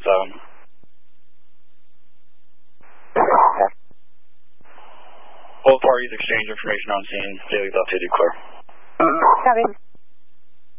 7. Both parties exchange information on scene. Daily updated clear. Copy.